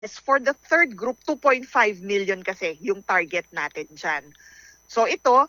For the third group, 2.5 million kasi yung target natin dyan. So ito,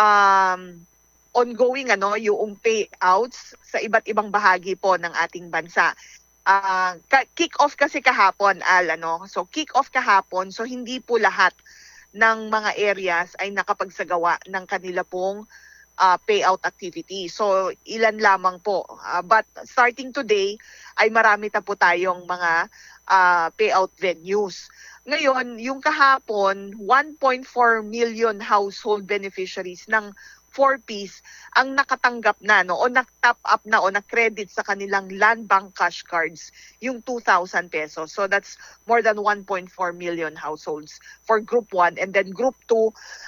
ongoing yung payouts sa iba't ibang bahagi po ng ating bansa. Kick-off kasi kahapon, So kick-off kahapon, so hindi po lahat ng mga areas ay nakapagsagawa ng kanila pong payout activity. So ilan lamang po. But starting today ay marami na po tayong mga payout venues. Ngayon, yung kahapon, 1.4 million household beneficiaries ng 4Ps ang nakatanggap na o nak-top up na o na-credit sa kanilang land bank cash cards yung 2,000 pesos. So that's more than 1.4 million households for group 1, and then group 2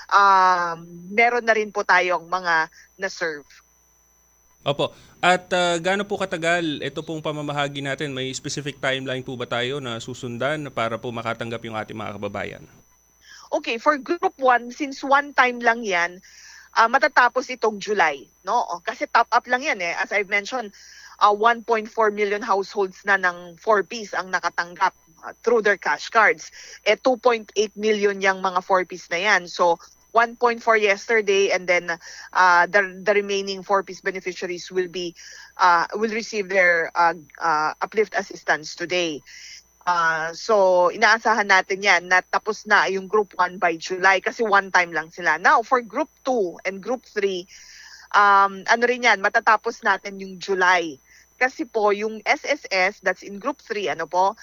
meron na rin po tayong mga na-serve. Opo. At gaano po katagal ito pong pamamahagi natin? May specific timeline po ba tayo na susundan para po makatanggap yung ating mga kababayan? Okay, for group 1, since one time lang yan, matatapos itong July, no? Kasi top up lang yan eh. As I've mentioned, 1.4 million households na ng 4Ps ang nakatanggap through their cash cards. 2.8 million yung mga 4Ps na yan. So 1.4 yesterday, and then the remaining 4Ps beneficiaries will receive their uplift assistance today. So inaasahan natin yan na tapos na yung group 1 by July kasi one time lang sila. Now for group 2 and group 3, matatapos natin yung July. Kasi po yung SSS, that's in group 3,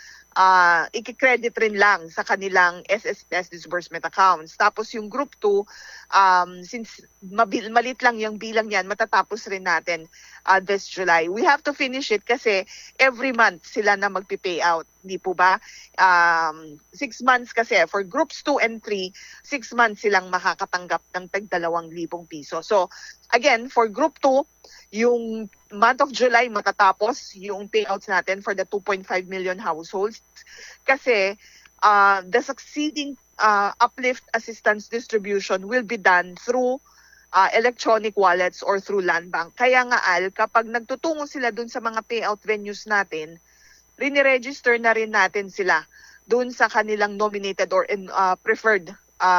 i-credit rin lang sa kanilang SSS disbursement accounts. Tapos yung group 2, since malit lang yung bilang yan, matatapos rin natin this July. We have to finish it kasi every month sila na magpi-pay out. Hindi po ba? 6 months kasi. For groups 2 and 3, 6 months silang makakatanggap ng tag 2,000 piso. So again, for group 2, yung month of July matatapos yung payouts natin for the 2.5 million households kasi the succeeding uplift assistance distribution will be done through electronic wallets or through land bank. Kaya nga kapag nagtutungo sila dun sa mga payout venues natin, riniregister na rin natin sila dun sa kanilang nominated or preferred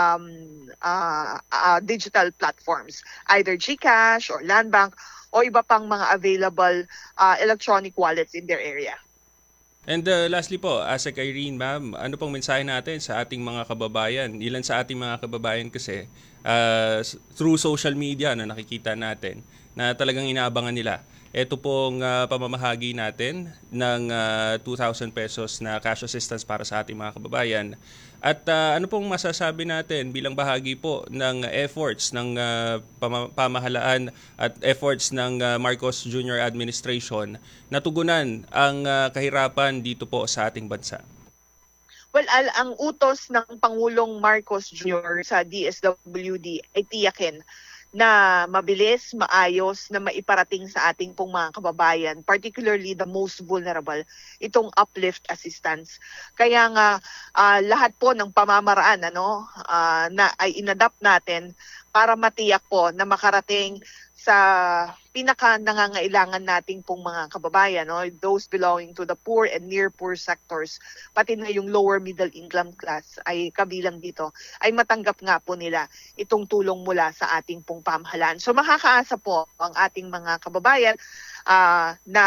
digital platforms, either GCash or land bank o iba pang mga available electronic wallets in their area. And lastly po, Asek Irene, ma'am, ano pong mensahe natin sa ating mga kababayan? Ilan sa ating mga kababayan kasi through social media na nakikita natin na talagang inaabangan nila. Ito pong pamamahagi natin ng 2,000 pesos na cash assistance para sa ating mga kababayan. At ano pong masasabi natin bilang bahagi po ng efforts ng pamahalaan at efforts ng Marcos Jr. Administration na tugunan ang kahirapan dito po sa ating bansa? Well, ang utos ng Pangulong Marcos Jr. sa DSWD ay tiyakin na mabilis, maayos, na maiparating sa ating pong mga kababayan, particularly the most vulnerable, itong uplift assistance. Kaya nga lahat po ng pamamaraan na ay inadapt natin para matiyak po na makarating sa pinaka nangangailangan nating pong mga kababayan, those belonging to the poor and near poor sectors, pati na yung lower middle income class ay kabilang dito, ay matanggap nga po nila itong tulong mula sa ating pong pamahalaan. So makakaasa po ang ating mga kababayan na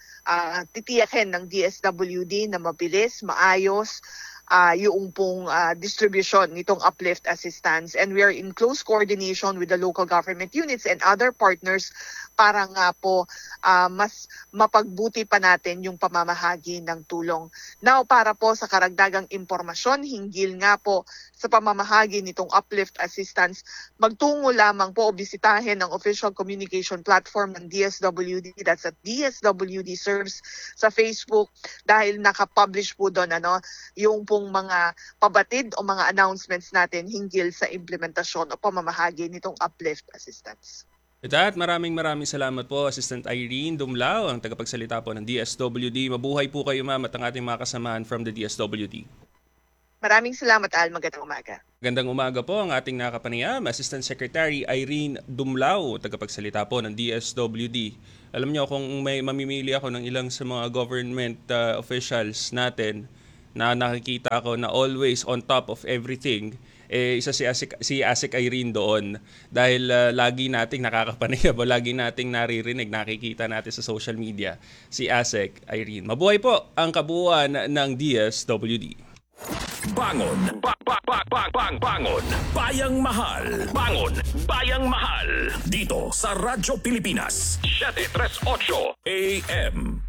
titiyakin ng DSWD na mabilis, maayos, yung pong distribution nitong uplift assistance, and we are in close coordination with the local government units and other partners para nga po mas mapagbuti pa natin yung pamamahagi ng tulong. Now, para po sa karagdagang impormasyon hinggil nga po sa pamamahagi nitong uplift assistance, magtungo lamang po o bisitahin ang official communication platform ng DSWD, that's at DSWD Serves sa Facebook, dahil nakapublish po doon yung pong mga pabatid o mga announcements natin hinggil sa implementasyon o pamamahagi nitong uplift assistance. With that, maraming salamat po, Assistant Irene Dumlao, ang tagapagsalita po ng DSWD. Mabuhay po kayo, ma'am, at ang ating mga kasamahan from the DSWD. Maraming salamat, Al. Magandang umaga. Magandang umaga po ang ating nakapanayam, Assistant Secretary Irene Dumlao, tagapagsalita po ng DSWD. Alam niyo, kung may mamimili ako ng ilang sa mga government officials natin na nakikita ko na always on top of everything, isa si Asik Irene doon. Dahil lagi nating nakakapanayab o lagi nating naririnig, nakikita natin sa social media, si Asik Irene. Mabuhay po ang kabuuan ng DSWD. Bangon. Bangon. Bayang Mahal. Bangon. Bayang Mahal. Dito sa Radyo Pilipinas. 738 AM.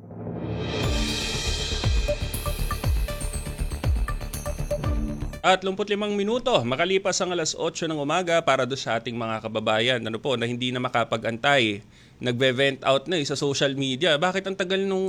At 35 minuto, makalipas ang alas 8 ng umaga para do sa ating mga kababayan na hindi na makapag-antay. Nagve-vent out na sa social media. Bakit ang tagal nung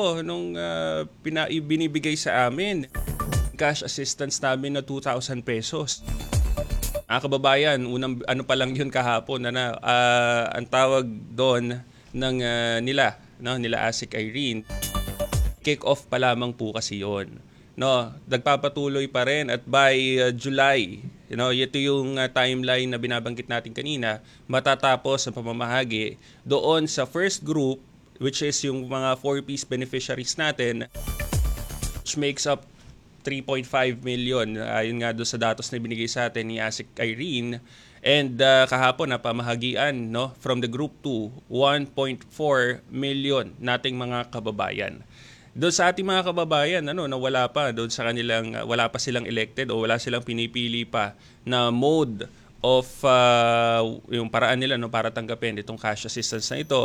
binibigay sa amin? Cash assistance namin na 2,000 pesos. Mga kababayan, unang pa lang yun kahapon na ang tawag doon ng nila Asik Irene. Kick off pa lamang po kasi yon. Nagpapatuloy pa rin at by July, ito yung timeline na binabanggit natin kanina, matatapos ang pamamahagi doon sa first group, which is yung mga 4-piece beneficiaries natin, which makes up 3.5 million. Ayon nga doon sa datos na binigay sa atin ni Asik Irene. And kahapon pamahagian from the group 2, 1.4 million nating mga kababayan. Doon sa ating mga kababayan na wala pa doon sa kanilang wala pa silang elected o wala silang pinipili pa na mode of yung paraan nila para tanggapin itong cash assistance na ito.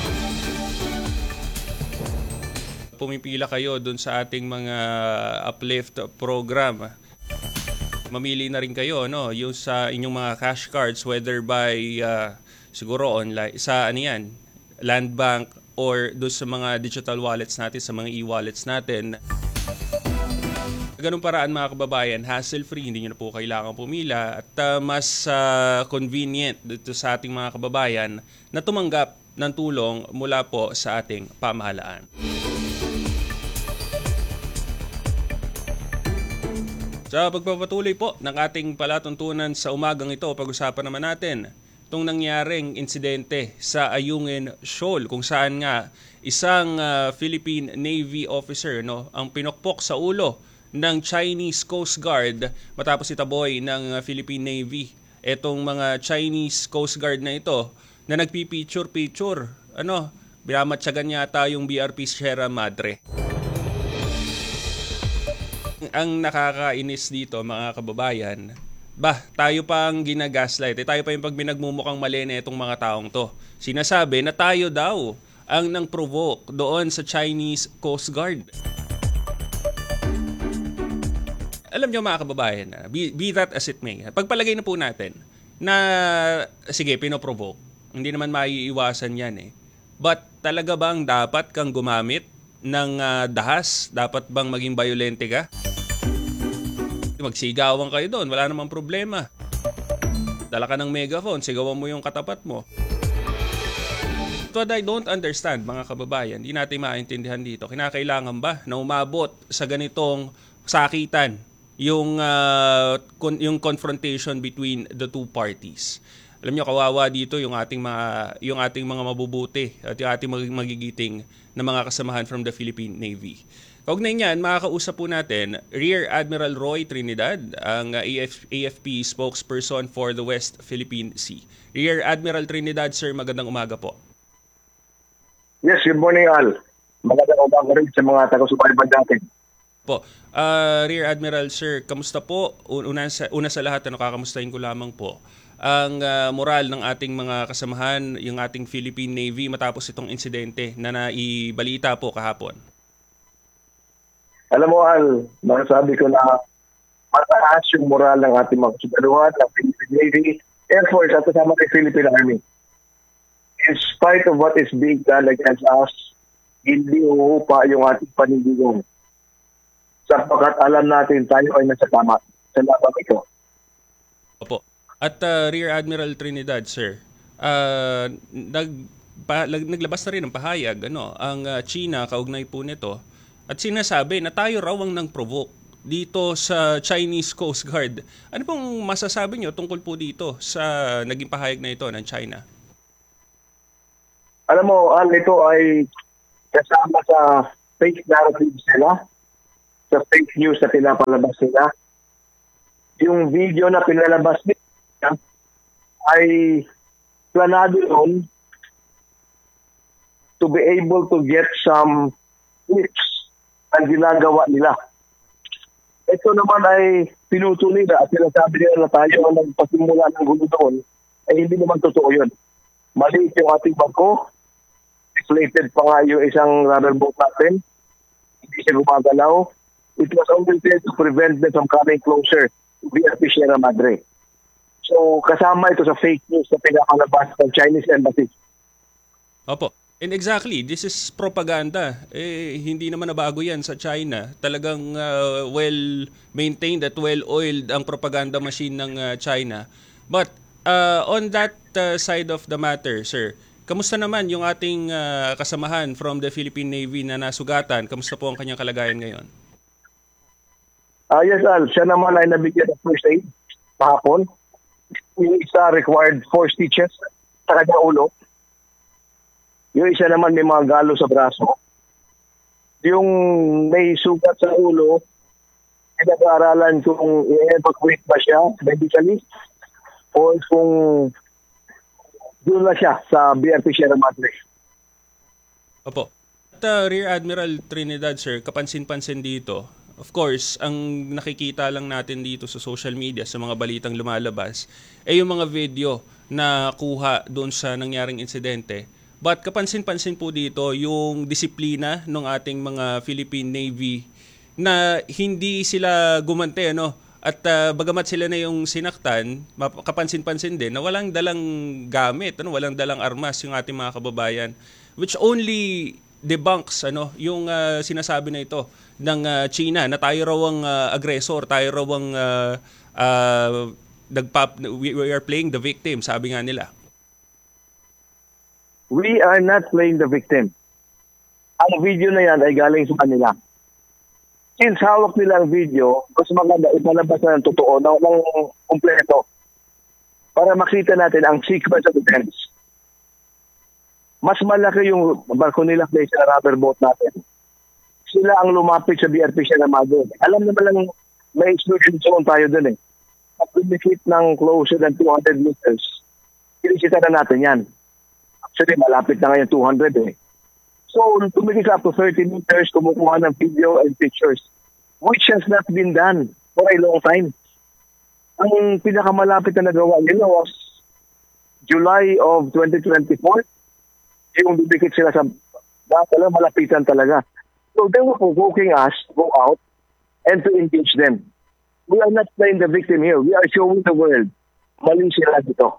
Pumipila kayo doon sa ating mga uplift program. Mamili na rin kayo yung sa inyong mga cash cards, whether by siguro online sa Land Bank or doon sa mga digital wallets natin, sa mga e-wallets natin. Ganung paraan mga kababayan, hassle-free, hindi nyo na po kailangan pumila at mas convenient dito sa ating mga kababayan na tumanggap ng tulong mula po sa ating pamahalaan. Sa pagpapatuloy po ng ating palatuntunan sa umagang ito, pag-usapan naman natin itong nangyaring insidente sa Ayungin Shoal kung saan nga isang Philippine Navy officer ang pinokpok sa ulo ng Chinese Coast Guard matapos itaboy ng Philippine Navy. Etong mga Chinese Coast Guard na ito na nagpipicture-picture, binamatsagan yata yung BRP Sierra Madre. Ang nakakainis dito mga kababayan, tayo pa ang ginagaslight. Tayo pa yung pag binagmumukhang mali na itong mga taong to. Sinasabi na tayo daw ang nang-provoke doon sa Chinese Coast Guard. Alam nyo mga kababayan, be that as it may, pagpalagay na po natin na, sige, pinoprovoke. Hindi naman maiiwasan yan But talaga bang dapat kang gumamit ng dahas? Dapat bang maging violente ka? Magsigawan kayo doon, wala namang problema. Dala ka ng megaphone, sigawan mo yung katapat mo. What I don't understand mga kababayan, hindi natin maintindihan dito. Kinakailangan ba na umabot sa ganitong sakitan yung confrontation between the two parties? Alam niyo, kawawa dito yung ating mga mabubuti at yung ating magigiting na mga kasamahan from the Philippine Navy. Kaugnay niyan, makakausap po natin Rear Admiral Roy Trinidad, ang AFP spokesperson for the West Philippine Sea. Rear Admiral Trinidad, sir, magandang umaga po. Yes, good morning, Al. Magandang umaga rin sa mga taga-subaybayan natin. Po. Rear Admiral, sir, kamusta po? Una sa lahat, kakamustahin ko lamang po ang moral ng ating mga kasamahan, yung ating Philippine Navy matapos itong insidente na naibalita po kahapon. Alam mo, Al, masasabi ko na mataas yung moral ng ating mga kasubaluhan, ng Philippine Navy, Air Force at kasama kay Philippine Army. In spite of what is being done against us, hindi uupa yung ating panindigan. Sapagkat alam natin tayo ay nasa tama sa labang ito. Opo. At Rear Admiral Trinidad, sir, naglabas na rin ng pahayag ang China kaugnay po nito at sinasabi na tayo raw ang nang-provoke dito sa Chinese Coast Guard. Ano pong masasabi nyo tungkol po dito sa naging pahayag na ito ng China? Alam mo, Al, ito ay kasama sa fake narratives nila, sa fake news na pinapalabas nila. Yung video na pinalabas nila ay planado yun to be able to get some clips ang ginagawa nila. Ito naman ay pinuto nila at sinasabi nila na tayo ang nagpasimula ng gulo doon, ay hindi naman totoo yun. Maliit yung ating bangko, deflated pa nga yung isang rubber boat natin, hindi siya gumagalaw. It was only there to prevent them from coming closer to BRP Sierra Madre. So kasama ito sa fake news na pinakalabas ng Chinese Embassy. Opo. And exactly, this is propaganda. Hindi naman nabago yan sa China. Talagang well-maintained at well-oiled ang propaganda machine ng China. But on that side of the matter, sir, kamusta naman yung ating kasamahan from the Philippine Navy na nasugatan? Kamusta po ang kanyang kalagayan ngayon? Yes, Al. Siya naman ay nabigyan ng first aid kahapon. Yung isa required 4 stitches sa kanyang ulo. Yung isa naman may mga galo sa braso. Yung may sugat sa ulo, pinag-aaralan kung i-evacuate ba siya medically o kung doon na siya sa BRP Sierra Madre. Opo. At Rear Admiral Trinidad, sir, kapansin-pansin dito, of course, ang nakikita lang natin dito sa social media, sa mga balitang lumalabas, ay yung mga video na kuha doon sa nangyaring insidente. But kapansin-pansin po dito yung disiplina ng ating mga Philippine Navy na hindi sila gumante, ano? At bagamat sila na yung sinaktan, kapansin-pansin din na walang dalang gamit, ano? Walang dalang armas yung ating mga kababayan, which only debunks yung sinasabi na ito ng China na tayo raw ang aggressor, tayo raw ang we are playing the victim, sabi nga nila. We are not playing the victim. Ang video na yan ay galing sa kanila. Since hawak nila ang video, mas maganda ipalabas na ng totoo ng kumpleto para makita natin ang sequence of events. Mas malaki yung barko nila kaysa sa rubber boat natin. Sila ang lumapit sa BRP Sierra Madre. Alam naman lang may exclusion zone tayo dun eh. At lumikit ng closer than 200 meters, pinisita na natin yan. Actually, malapit na ngayon 200 eh. So, tumigil up to 30 meters, kumukuha ng video and pictures, which has not been done for a long time. Ang pinakamalapit na nagawa nila was July of 2024. Yung bibikit sila sa malapitan talaga. So, they were provoking us to go out and to engage them. We are not playing the victim here. We are showing the world. Mali sila dito.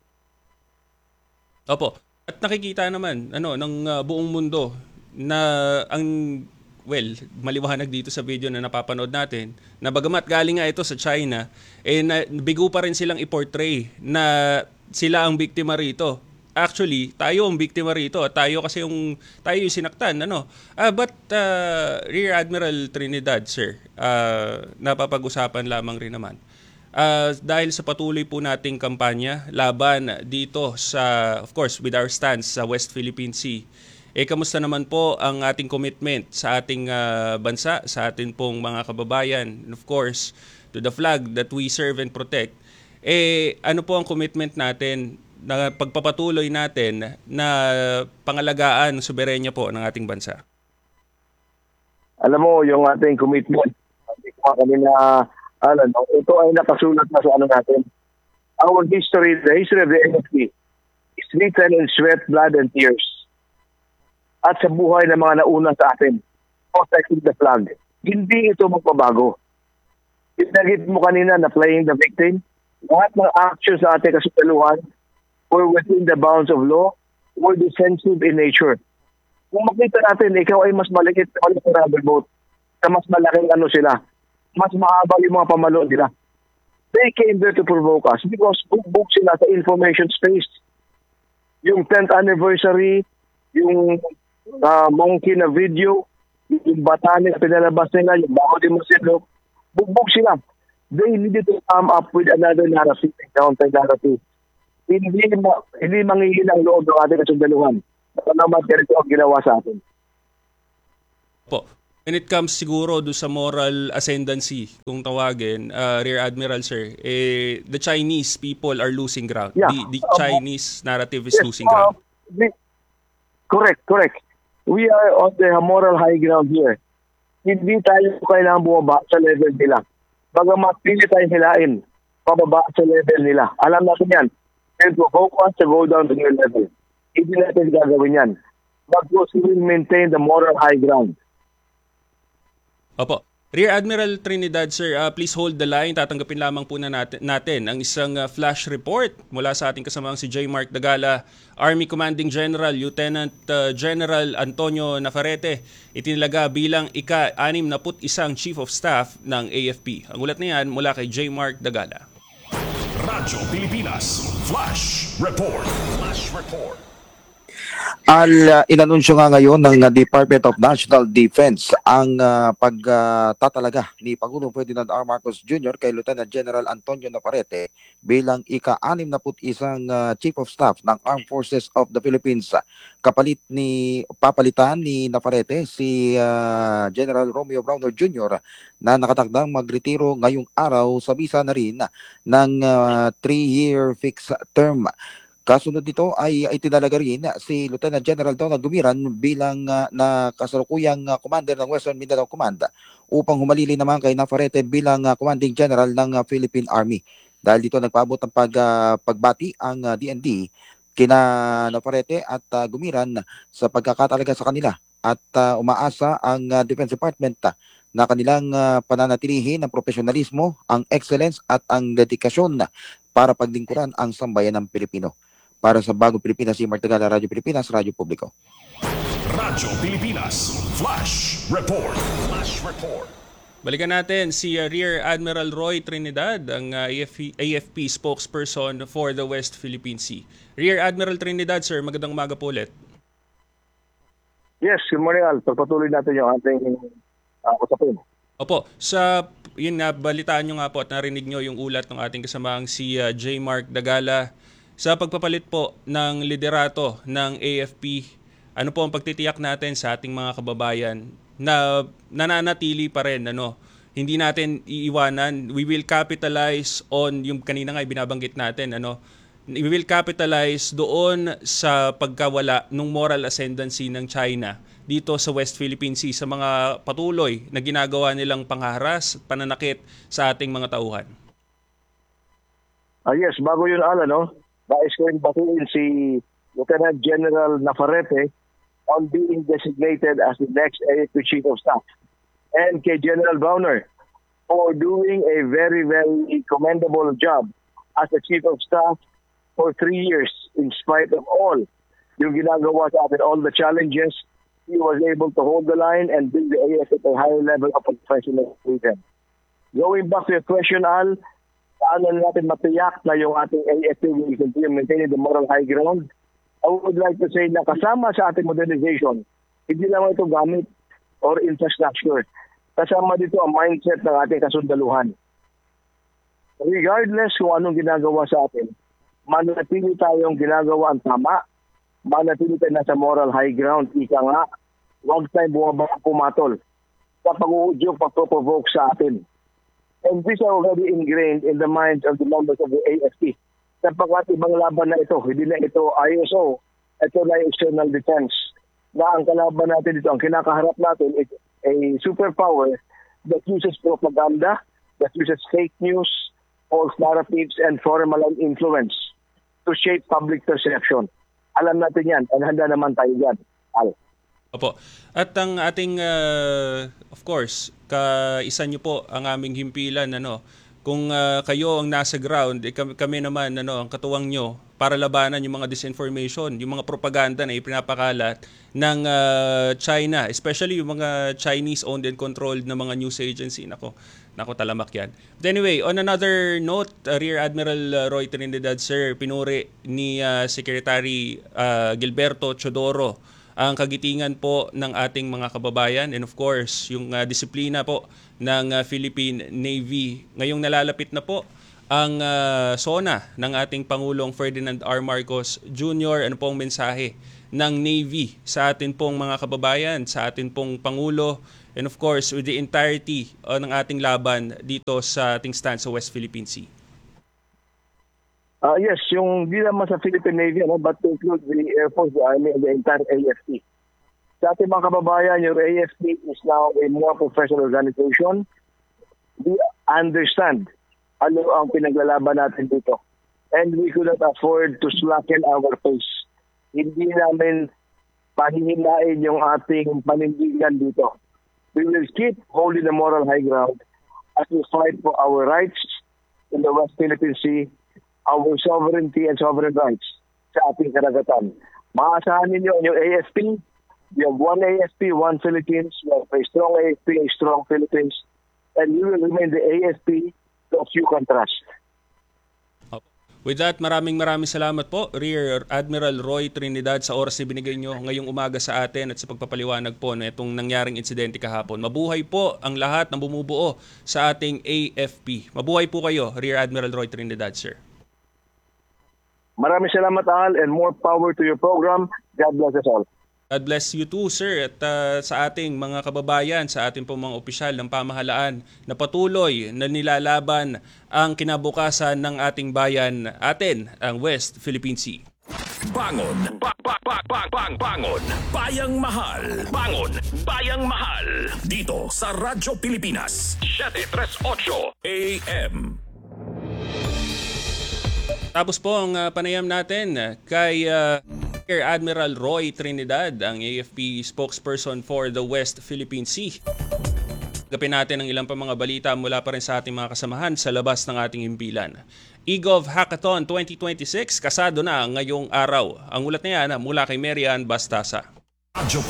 Opo. At nakikita naman ng buong mundo na maliwanag dito sa video na napapanood natin na bagamat galing nga ito sa China, bigo pa rin silang i-portray na sila ang biktima rito. Actually, tayo ang biktima rito at tayo yung sinaktan. But Rear Admiral Trinidad, sir, napapag-usapan lamang rin naman. Dahil sa patuloy po nating kampanya laban dito sa, of course, with our stance sa West Philippine Sea, kamusta naman po ang ating commitment sa ating bansa, sa ating pong mga kababayan, and of course, to the flag that we serve and protect? Ano po ang commitment natin na pagpapatuloy natin na pangalagaan ng soberenya po ng ating bansa? Alam mo, yung ating commitment, hindi ko kanina ito ay nakasulat na sa natin. Our history, the history of the NFP is written in sweat, blood, and tears. At sa buhay ng mga nauna sa atin, protecting the flag. Hindi ito magbabago. Pinagit mo kanina na playing the victim, lahat ng actions sa ating kasugaluhan were within the bounds of law, were defensive in nature. Kung makita natin, ikaw ay mas maliit sa rubber boat, sa mas malaking sila, mas mahaba yung mga pamalo nila. They came there to provoke us because book sila sa information space. Yung 10th anniversary, yung monkey na video, yung batani na pinalabas nila, yung baho di masilo, book sila. They needed to come up with another narrative, counter narrative. Hindi manghihilang loob ng ating kasundaluhan. Naman ganito ang ginawa sa atin. Po. When it comes siguro do sa moral ascendancy, kung tawagin, Rear Admiral Sir, the Chinese people are losing ground. Yeah. The Chinese narrative is Yes, losing ground. Correct. We are on the moral high ground here. Hindi tayo kailangan bumaba sa level nila. Bagamat pili tayong hilain, pababa sa level nila. Alam natin yan. They'll provoke us to go down to their level. Hindi natin gagawin yan. But we will maintain the moral high ground. Opo. Rear Admiral Trinidad, sir, please hold the line. Tatanggapin lamang po natin ang isang flash report mula sa ating kasamang si J. Mark Dagala, Army Commanding General, Lieutenant General Antonio Nafarrete, itinilaga bilang ika-61 Chief of Staff ng AFP. Ang ulat na yan mula kay J. Mark Dagala. Radyo Pilipinas Flash Report. Flash Report. Inanunsyo nga ngayon ng Department of National Defense ang pagtatalaga ni Pangulong Ferdinand R. Marcos Jr. kay Lieutenant General Antonio Nafarrete bilang ika-61 Chief of Staff ng Armed Forces of the Philippines. Papalitan ni Nafarrete si General Romeo Browner Jr. na nakatakdang magretiro ngayong araw sa bisa na rin ng 3-year fixed term. Kasunod nito ay itinalaga rin si Lieutenant General Donald Gumiran bilang na kasalukuyang commander ng Western Mindanao Command upang humalili naman kay Nafarrete bilang commanding general ng Philippine Army. Dahil dito nagpaabot ng pagbati ang DND kina Nafarrete at Gumiran sa pagkakatalaga sa kanila at umaasa ang Defense Department na kanilang pananatilihin ang profesionalismo, ang excellence at ang dedikasyon para paglingkuran ang sambayan ng Pilipino. Para sa Bagong Pilipinas, si Mark Dagala, Radyo Pilipinas, Radyo Publiko. Radyo Pilipinas Flash Report. Flash Report. Balikan natin si Rear Admiral Roy Trinidad, ang AFP spokesperson for the West Philippine Sea. Rear Admiral Trinidad, sir, magandang umaga po ulit. Yes, good morning, Al. Pagpatuloy natin yung ating usapin. Opo, yun nga, balitaan nyo nga po at narinig nyo yung ulat ng ating kasamaang si J. Mark Dagala. Sa pagpapalit po ng liderato ng AFP, ano po ang pagtitiyak natin sa ating mga kababayan na nananatili pa rin, hindi natin iiwanan. We will capitalize on yung kanina nga binabanggit natin, we will capitalize doon sa pagkawala ng moral ascendancy ng China dito sa West Philippine Sea sa mga patuloy na ginagawa nilang pangharas, pananakit sa ating mga tauhan. Yes, bago yun, Al, nais ko rin batiin si Lieutenant General Nafarrete on being designated as the next AFP Chief of Staff. And kay General Browner for doing a very, very commendable job as the Chief of Staff for 3 years in spite of all yung ginagawa sa atin, all the challenges. He was able to hold the line and bring the AFP at a higher level of professionalism. Going back to your question, Al, paano natin matiyak na yung ating AFP will continue maintaining the moral high ground? I would like to say na kasama sa ating modernization, hindi lang ito gamit or infrastructure. Kasama dito ang mindset ng ating kasundaluhan. Regardless kung anong ginagawa sa atin, manatili tayong ginagawa ang tama, manatili tayo nasa moral high ground, ika nga, huwag tayong bumaba pumatol sa pag-uudyok, pag-provoke sa atin. And these are already ingrained in the minds of the members of the AFP. Sapagkat ibang laban na ito, hindi na ito ISO, ito na external defense. Na ang kalaban natin dito, ang kinakaharap natin is a superpower that uses propaganda, that uses fake news, false narratives, and foreign malign influence to shape public perception. Alam natin yan, and handa naman tayo dyan. Al. Opo. At ang ating, of course, kaisa nyo po ang aming himpilan, kung kayo ang nasa ground, kami naman, ang katuwang nyo para labanan yung mga disinformation, yung mga propaganda na ipinapakalat ng China, especially yung mga Chinese-owned and controlled na mga news agency. Nako, talamak yan. But anyway, on another note, Rear Admiral Roy Trinidad, sir, pinuri ni Secretary Gilberto Chodoro ang kagitingan po ng ating mga kababayan and of course, yung disiplina po ng Philippine Navy. Ngayong nalalapit na po ang SONA ng ating Pangulong Ferdinand R. Marcos Jr.? Ano pong mensahe ng Navy sa atin pong mga kababayan, sa atin pong Pangulo, and of course with the entirety ng ating laban dito sa ating stand sa West Philippine Sea? Yes, yung di naman sa Philippine Navy, but to include the Air Force, the Army, and the entire AFP. Sa ating mga kababayan, yung AFP is now a more professional organization. We understand ano ang pinaglalaban natin dito. And we could not afford to slacken our pace. Hindi namin pahihilain yung ating panindigan dito. We will keep holding the moral high ground as we fight for our rights in the West Philippine Sea, our sovereignty and sovereign rights sa ating karagatan. Maasahan ninyo yung AFP. We have one AFP, one Philippines. We have a strong AFP, a strong Philippines. And we will remain the AFP that you can trust. With that, maraming salamat po, Rear Admiral Roy Trinidad, sa oras na binigay nyo ngayong umaga sa atin at sa pagpapaliwanag po na itong nangyaring insidente kahapon. Mabuhay po ang lahat ng bumubuo sa ating AFP. Mabuhay po kayo, Rear Admiral Roy Trinidad, sir. Maraming salamat, Al, and more power to your program. God bless us all. God bless you too, sir, at sa ating mga kababayan, sa ating pong mga opisyal ng pamahalaan na patuloy na nilalaban ang kinabukasan ng ating bayan, atin, ang West Philippine Sea. Bangon. Bangon. Bayang Mahal. Bangon. Bayang Mahal. Dito sa Radyo Pilipinas. 738 AM. Tapos po ang panayam natin kay Rear Admiral Roy Trinidad, ang AFP spokesperson for the West Philippine Sea. Gapin natin ang ilang pa mga balita mula pa rin sa ating mga kasamahan sa labas ng ating himpilan. eGov Hackathon 2026, kasado na ngayong araw. Ang ulat na yan mula kay Marian Bastasa. Radyo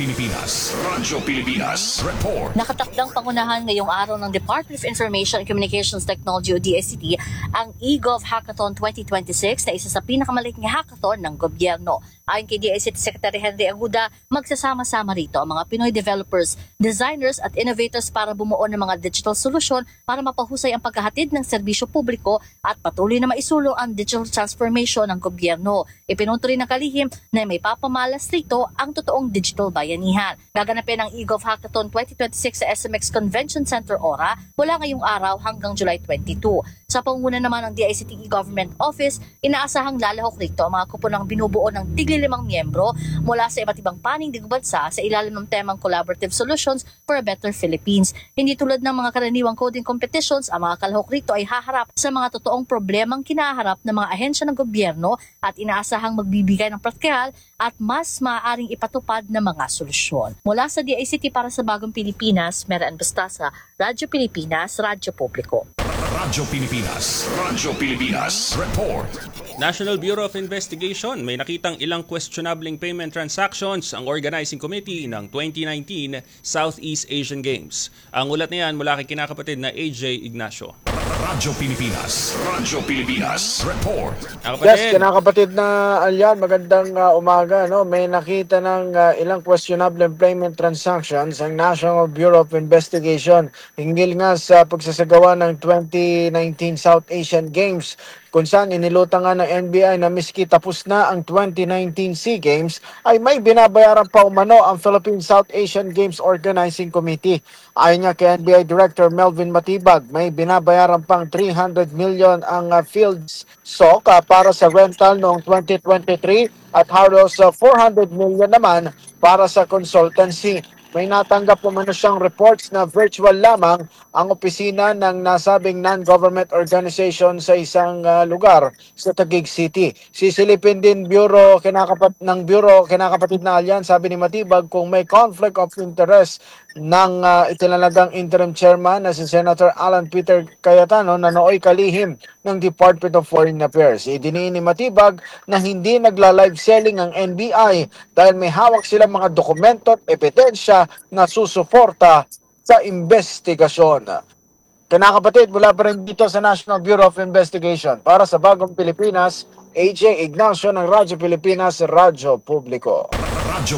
Pilipinas. Report. Nakatakdang pangunahan ngayong araw ng Department of Information and Communications Technology o DICT ang eGov Hackathon 2026 na isa sa pinakamalaking hackathon ng gobyerno. Ayon kay DICT Secretary Henry Aguda, magsasama-sama rito ang mga Pinoy developers, designers at innovators para bumuo ng mga digital solusyon para mapahusay ang paghahatid ng serbisyo publiko at patuloy na maisulong ang digital transformation ng gobyerno. Ipinunto rin ng kalihim na may papamalas rito ang totoong digital bayanihan. Gaganapin ang eGov Hackathon 2026 sa SMX Convention Center Ora mula ngayong araw hanggang July 22. Sa pangunguna naman ng DICT e-Government Office, inaasahang lalahok rito ang mga kuponang binubuo ng tigli 5 miyembro mula sa iba't ibang panindig bansa sa ilalim ng temang Collaborative Solutions for a Better Philippines. Hindi tulad ng mga karaniwang coding competitions, ang mga kalahok rito ay haharap sa mga totoong problemang kinaharap ng mga ahensya ng gobyerno at inaasahang magbibigay ng praktikal at mas maaaring ipatupad na mga solusyon. Mula sa DICT para sa Bagong Pilipinas, Marian Bastasa, Radyo Pilipinas, Radyo Publiko. Radyo Pilipinas. Report. National Bureau of Investigation may nakitang ilang questionabling payment transactions ang organizing committee ng 2019 Southeast Asian Games. Ang ulat na yan mula kay kinakapatid na AJ Ignacio. Radyo Pilipinas. Report. Yes, kinakapatid na Alyan, magandang umaga. No? May nakita ng ilang questionable employment transactions ang National Bureau of Investigation hinggil nga sa pagsasagawa ng 2019 South Asian Games kung saan inilutang nga ng NBI na miski tapos na ang 2019 SEA Games ay may binabayaran pa umano ang Philippine South Asian Games Organizing Committee. Ayon nga kay NBI Director Melvin Matibag, may binabayaran pang 300 million ang Fields SOC para sa rental noong 2023 at halos 400 million naman para sa consultancy. May natanggap umano siyang reports na virtual lamang ang opisina ng nasabing non-government organization sa isang lugar sa Taguig City. Sisilipin din kinakapatid na Alyan, sabi ni Matibag, kung may conflict of interest ng itinalagang interim chairman na si Senator Alan Peter Cayetano na nooy kalihim ng Department of Foreign Affairs. Idiniin ni Matibag na hindi nagla-live selling ang NBI dahil may hawak silang mga dokumento at ebidensya na susuporta sa investigasyon. Kinakapatid, mula pa rin dito sa National Bureau of Investigation. Para sa Bagong Pilipinas, AJ Ignacio ng Radyo Pilipinas, Radyo Publiko. Radyo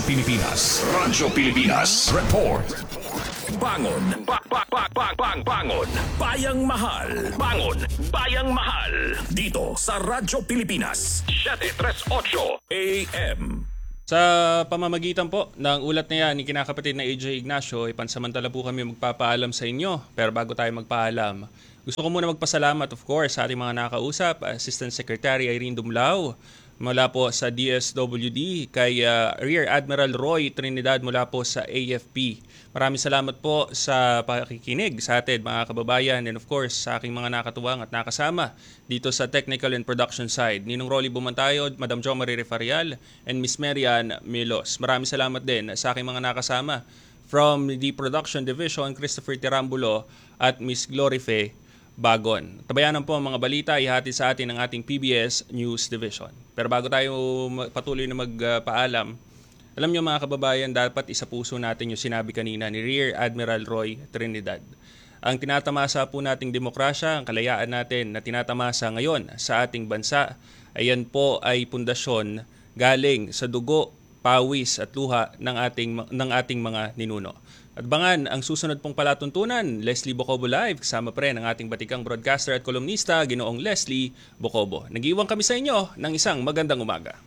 Pilipinas. Report. Bangon. Bayang Mahal. Bangon. Bayang Mahal. Dito sa Radyo Pilipinas. 738 AM. Sa pamamagitan po ng ulat na yan ni kinakapatid na AJ Ignacio, pansamantala po kami magpapaalam sa inyo. Pero bago tayo magpaalam, gusto ko muna magpasalamat of course sa ating mga nakausap, Assistant Secretary Irene Dumlao mula po sa DSWD, kay Rear Admiral Roy Trinidad mula po sa AFP. Maraming salamat po sa pakikinig sa atin mga kababayan, and of course sa aking mga nakatuwang at nakasama dito sa technical and production side, Ninong Rolly Bumantayo, Madam Jo Marie Refarial, and Miss Marian Milos. Maraming salamat din sa aking mga nakasama from the production division, Christopher Tirambulo at Miss Glorife Bagon. Tabayanan po ang mga balita ihati sa atin ng ating PBS News Division. Pero bago tayo patuloy na magpaalam, alam nyo mga kababayan, dapat isa puso natin yung sinabi kanina ni Rear Admiral Roy Trinidad. Ang tinatamasa po nating demokrasya, ang kalayaan natin na tinatamasa ngayon sa ating bansa, ayan po ay pundasyon galing sa dugo, pawis at luha ng ating mga ninuno. At bangan ang susunod pong palatuntunan, Leslie Bocobo Live, kasama pa rin ang ating batikang broadcaster at kolumnista, Ginoong Leslie Bocobo. Nag-iwan kami sa inyo ng isang magandang umaga.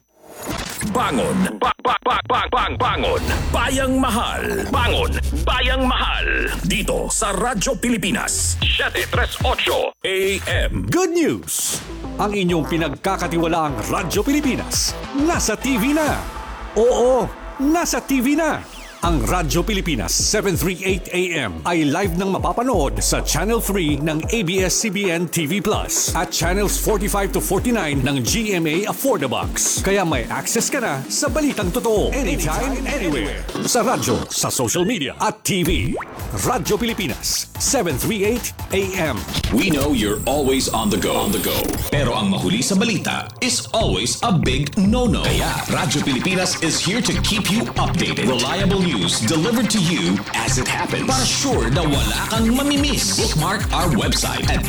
Bangon. Bangon. Bayang Mahal. Bangon. Bayang Mahal. Dito sa Radyo Pilipinas. 738 AM. Good news! Ang inyong pinagkakatiwalaang Radyo Pilipinas nasa TV na. Oo, nasa TV na. Ang Radyo Pilipinas 738 AM ay live nang mapapanood sa Channel 3 ng ABS-CBN TV Plus at Channels 45 to 49 ng GMA Affordabox. Kaya may access ka na sa balitang totoo anytime, anywhere. Sa radyo, sa social media at TV. Radyo Pilipinas 738 AM. We know you're always on the go. Pero ang mahuli sa balita is always a big no-no. Kaya Radyo Pilipinas is here to keep you updated. Reliable news delivered to you as it happens. Para sure na wala kang mamimiss. Bookmark our website at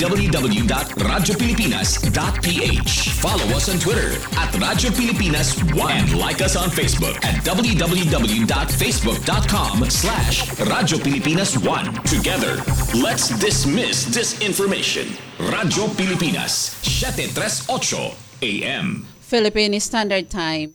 www.radiopilipinas.ph. Follow us on Twitter at Radyo Pilipinas 1 and like us on Facebook at www.facebook.com/Radyo Pilipinas 1. Together, let's dismiss disinformation. Radyo Pilipinas 738 AM. Philippine Standard Time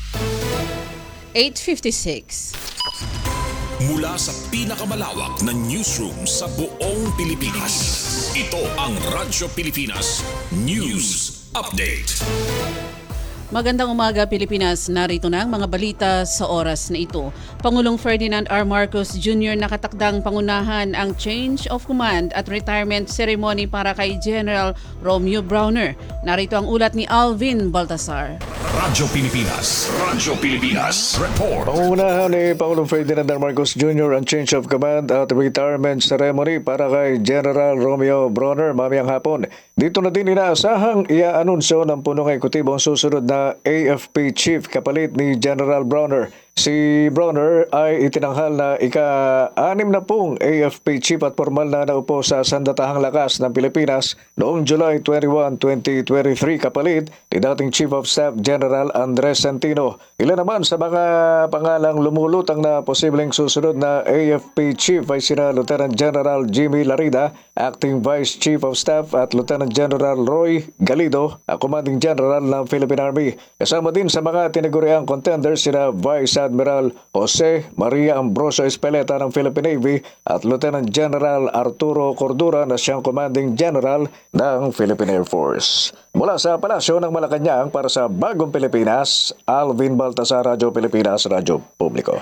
8:56. Mula sa pinakamalawak na newsroom sa buong Pilipinas. Ito ang Radyo Pilipinas News Update. Magandang umaga Pilipinas, narito na ang mga balita sa oras na ito. Pangulong Ferdinand R. Marcos Jr. nakatakdang pangunahan ang change of command at retirement ceremony para kay General Romeo Browner. Narito ang ulat ni Alvin Baltasar. Radyo Pilipinas Report. Pangunahan ni Pangulong Ferdinand R. Marcos Jr. ang change of command at retirement ceremony para kay General Romeo Browner mamayang hapon. Dito na din inaasahang ia-anunsyo ng punong ekutibo ang susunod na AFP Chief kapalit ni General Browner. Si Browner ay itinanghal na ika-6 na pong AFP Chief at formal na naupo sa Sandatahang Lakas ng Pilipinas noong July 21, 2023 kapalit ni dating Chief of Staff General Andres Centino. Ilan naman sa mga pangalang lumulutang na posibleng susunod na AFP Chief ay sina Lieutenant General Jimmy Larida, Acting Vice Chief of Staff, at Lieutenant General Roy Galido, Commanding General ng Philippine Army. Kasama din sa mga tinaguriang contenders sina Vice Admiral Jose Maria Ambrosio Espeleta ng Philippine Navy at Lieutenant General Arturo Cordura na siyang Commanding General ng Philippine Air Force. Mula sa Palasyo ng Malacanang para sa Bagong Pilipinas, Alvin Baltasar, Radyo Pilipinas, Radyo Publiko.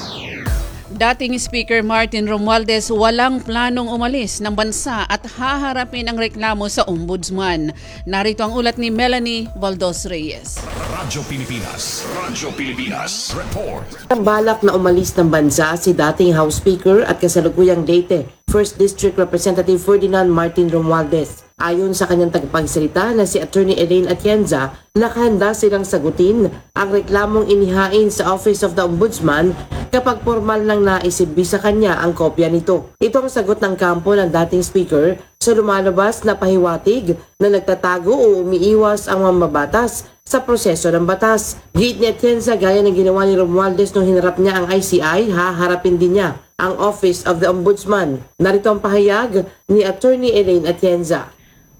Dating Speaker Martin Romualdez walang planong umalis ng bansa at haharapin ang reklamo sa Ombudsman. Narito ang ulat ni Melanie Valdos Reyes. Radyo Pilipinas Report. Ang balak na umalis ng bansa si dating House Speaker at kasalukuyang Leyte 1st District Representative Ferdinand Martin Romualdez. Ayon sa kanyang tagapagsalita na si Attorney Elaine Atienza, nakahanda silang sagutin ang reklamong inihain sa Office of the Ombudsman kapag formal nang naisibbi sa kanya ang kopya nito. Ito ang sagot ng kampo ng dating speaker sa lumalabas na pahiwatig na nagtatago o umiiwas ang mambabatas sa proseso ng batas. Giit ni Atienza, gaya ng ginawa ni Romualdez nung hinarap niya ang ICI, haharapin din niya ang Office of the Ombudsman. Narito ang pahayag ni Attorney Elaine Atienza.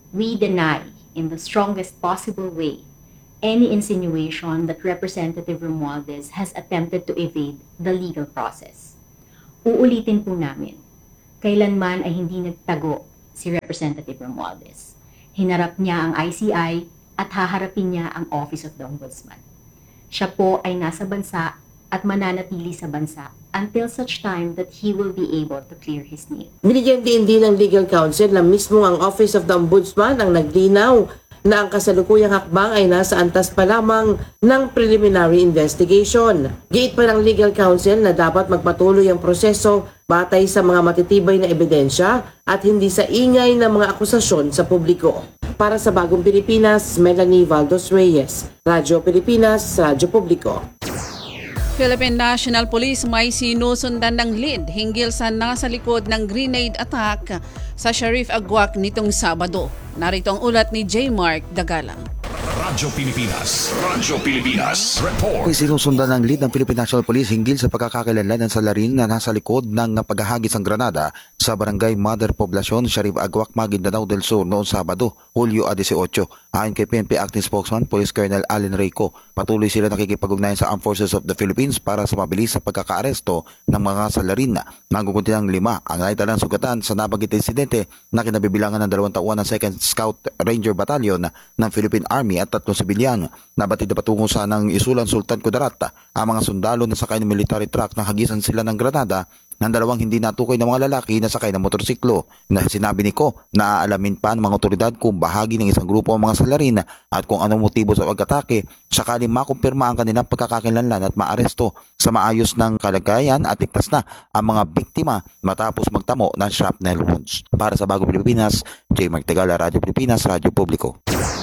we deny in the strongest possible way any insinuation that Representative Romualdez has attempted to evade the legal process. Uulitin po namin, kailanman ay hindi nagtago si Representative Romualdez. Hinarap niya ang ICI at haharapin niya ang Office of the Ombudsman. Siya po ay nasa bansa at mananatili sa bansa until such time that he will be able to clear his name. Binigyan din ng legal counsel na mismo ang Office of the Ombudsman ang naglinaw na ang kasalukuyang hakbang ay nasa antas pa lamang ng preliminary investigation. Giit pa ng legal counsel na dapat magpatuloy ang proseso batay sa mga matitibay na ebidensya at hindi sa ingay ng mga akusasyon sa publiko. Para sa Bagong Pilipinas, Melanie Valdos Reyes, Radyo Pilipinas, Radyo Publiko. Philippine National Police may sinusundan ng lead hinggil sa nasa likod ng grenade attack sa Sharif Agwak nitong Sabado. Narito ang ulat ni J. Mark Dagalang. Radyo Pilipinas. Radyo Pilipinas. Report. May sinusundan ng lead ng Philippine National Police hinggil sa pagkakakilanlan ng salarin na nasa likod ng paghahagis ng granada sa barangay Mother Poblacion, Sharif Agwak, Maguindanao del Sur noong Sabado, Hulyo 18. Ayon kay PNP Acting Spokesman, Police Colonel Allen Reyco, patuloy sila nakikipag-ugnayan sa Armed Forces of the Philippines para sa mabilis sa pagkakaaresto ng mga salarin na nagugunti ng 5 ang naitalang sugatan sa nabagit insidente na kinabibilangan ng 2 tauhan ng 2nd Scout Ranger Battalion ng Philippine Army at 3 sibilyan. Nabatid na patungo sa ng Isulan Sultan Kudarat ang mga sundalo na sakay ng military truck na hagisan sila ng granada ng 2 hindi natukoy na mga lalaki na sakay ng motorsiklo. Na sinabi ni Ko na aalamin pa ng mga otoridad kung bahagi ng isang grupo ang mga salarin at kung anong motibo sa pag-atake sakali makumpirma ang kanilang pagkakakilanlan at maaresto sa maayos ng kalagayan at ligtas na ang mga biktima matapos magtamo ng shrapnel wounds. Para sa Bagong Pilipinas, J. Mark Tegala, Radyo Pilipinas, Radyo Publiko.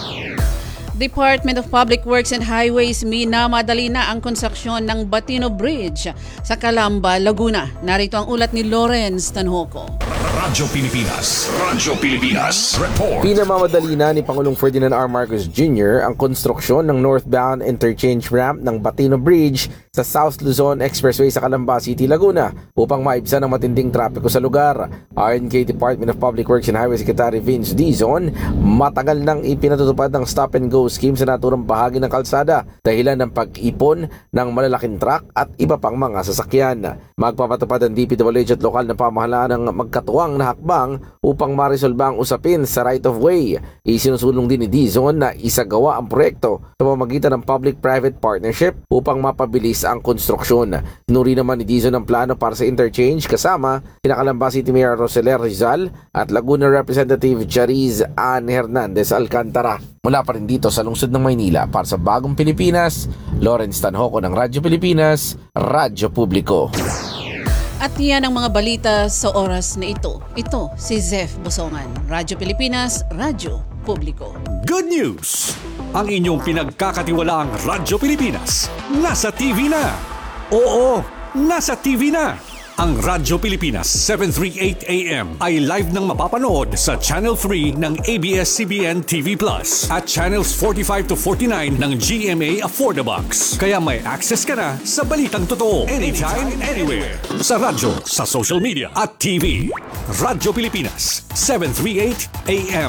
Department of Public Works and Highways minamadali na ang konstruksyon ng Batino Bridge sa Calamba, Laguna. Narito ang ulat ni Lawrence Tanhoco. Radyo Pilipinas. Radyo Pilipinas. Report. Pinamamadali na ni Pangulong Ferdinand R. Marcos Jr. ang konstruksyon ng northbound interchange ramp ng Batino Bridge sa South Luzon Expressway sa Calamba City, Laguna upang maibsan ang matinding trapiko sa lugar. Ayon kay Department of Public Works and Highway Secretary Vince Dizon, matagal nang ipinatutupad ng stop-and-go scheme sa naturang bahagi ng kalsada dahilan ng pag-ipon ng malalaking truck at iba pang mga sasakyan. Magpapatupad ang DPWH at lokal na pamahalaan ng magkatuwang na hakbang upang marisolba ang usapin sa right-of-way. Isinusulong din ni Dizon na isagawa ang proyekto sa pamamagitan ng public-private partnership upang mapabilis ang konstruksyon. Nuri naman ni Dizon ang plano para sa interchange kasama sina Calamba City Mayor Roseler Rizal at Laguna Representative Chariz Ann Hernandez Alcantara. Mula pa rin dito sa lungsod ng Maynila para sa Bagong Pilipinas, Lawrence Tanhoco ng Radyo Pilipinas, Radyo Publiko. At yan ang mga balita sa oras na ito. Ito si Zef Bosongan, Radyo Pilipinas, Radyo Publiko. Good news! Ang inyong pinagkakatiwalaang Radyo Pilipinas nasa TV na. Oo, nasa TV na. Ang Radyo Pilipinas 738 AM ay live nang mapapanood sa Channel 3 ng ABS-CBN TV Plus at Channels 45 to 49 ng GMA Affordabox. Kaya may access ka na sa balitang totoo anytime, anywhere. Sa radyo, sa social media at TV. Radyo Pilipinas 738 AM.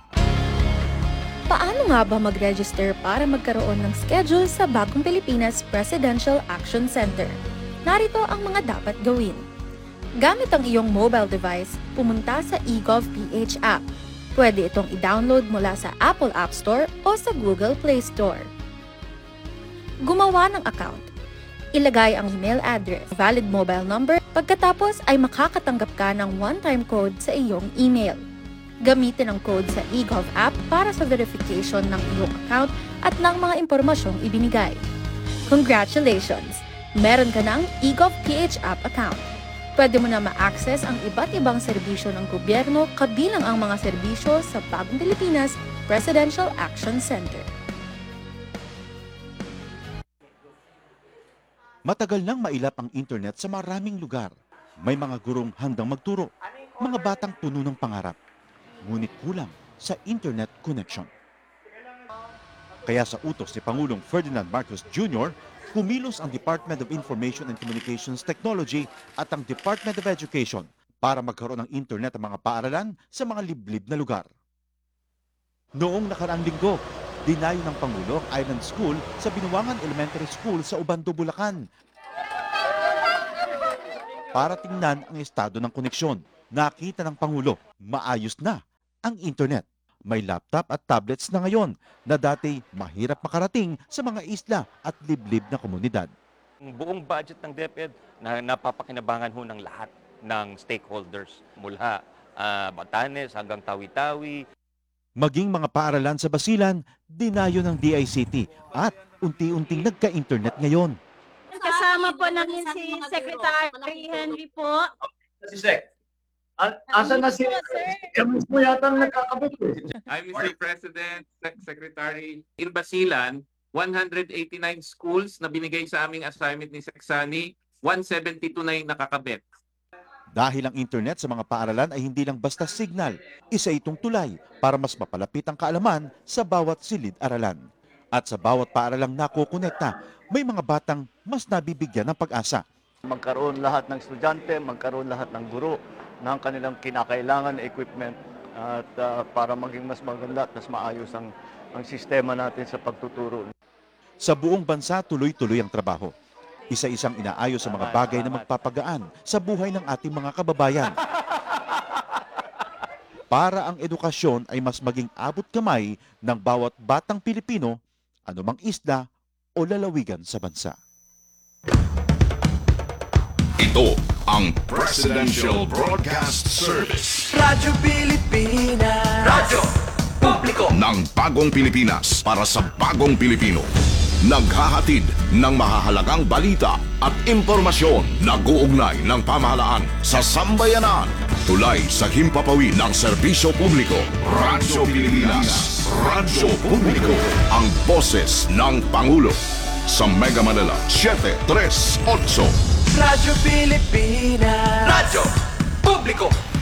Paano nga ba mag-register para magkaroon ng schedule sa Bagong Pilipinas Presidential Action Center? Narito ang mga dapat gawin. Gamit ang iyong mobile device, pumunta sa eGov.ph app. Pwede itong i-download mula sa Apple App Store o sa Google Play Store. Gumawa ng account. Ilagay ang email address, valid mobile number, pagkatapos ay makakatanggap ka ng one-time code sa iyong email. Gamitin ang code sa eGov app para sa verification ng iyong account at ng mga impormasyong ibinigay. Congratulations! Meron ka ng eGov.ph app account. Pwede mo na ma-access ang iba't ibang serbisyo ng gobyerno kabilang ang mga serbisyo sa Bagong Pilipinas Presidential Action Center. Matagal nang mailap ang internet sa maraming lugar. May mga gurong handang magturo, mga batang puno ng pangarap. Ngunit kulang sa internet connection. Kaya sa utos ni Pangulong Ferdinand Marcos Jr., kumilos ang Department of Information and Communications Technology at ang Department of Education para magkaroon ng internet ang mga paaralan sa mga liblib na lugar. Noong nakaraang linggo, dinayo ng Pangulo ang Island School sa Binuangan Elementary School sa Ubando, Bulacan. Para tingnan ang estado ng koneksyon, nakita ng Pangulo, maayos na ang internet. May laptop at tablets na ngayon na dati mahirap makarating sa mga isla at liblib na komunidad. Ang buong budget ng DepEd na napapakinabangan ho ng lahat ng stakeholders mula Batanes hanggang Tawi-Tawi. Maging mga paaralan sa Basilan, dinayo ng DICT at unti-unting nagka-internet ngayon. Kasama po namin si Secretary Henry po. Si Sec. Asan na si Kamis mo yata nagkakabit eh. I'm Mr. President, Secretary. In Basilan, 189 schools na binigay sa aming assignment ni Seksani, 172 na yung nakakabit. Dahil ang internet sa mga paaralan ay hindi lang basta signal, isa itong tulay para mas mapalapit ang kaalaman sa bawat silid-aralan. At sa bawat paaralang nakukonekta, may mga batang mas nabibigyan ng pag-asa. Magkaroon lahat ng estudyante, magkaroon lahat ng guro ng kanilang kinakailangan na equipment at para maging mas maganda at mas maayos ang sistema natin sa pagtuturo. Sa buong bansa, tuloy-tuloy ang trabaho. Isa-isang inaayos sa mga bagay na magpapagaan sa buhay ng ating mga kababayan. Para ang edukasyon ay mas maging abot kamay ng bawat batang Pilipino, anumang isla o lalawigan sa bansa. Ito ang Presidential Broadcast Service. Radyo Pilipinas. Radyo Publiko ng bagong Pilipinas para sa bagong Pilipino. Naghahatid ng mahahalagang balita at impormasyon na guugnay ng pamahalaan sa sambayanan. Tulay sa himpapawid ng serbisyo publiko. Radyo Pilipinas. Radyo Publiko. Ang boses ng Pangulo. Sa Mega Manila, 738. Radyo Pilipinas. Radyo Publiko.